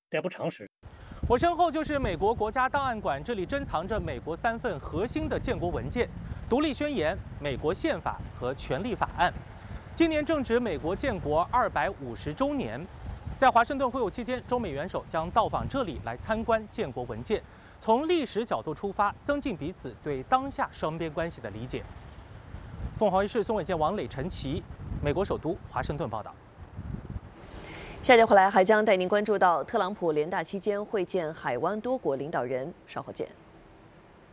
得不偿失。 我身后就是美国国家档案馆，这里珍藏着美国3份核心的建国文件：独立宣言、美国宪法和权利法案。今年正值美国建国250周年，在华盛顿会晤期间，中美元首将到访这里来参观建国文件，从历史角度出发，增进彼此对当下双边关系的理解。凤凰卫视宋伟健、王磊、陈琦，美国首都华盛顿报道。 下节回来还将带您关注到特朗普联大期间会见海湾多国领导人，稍后见。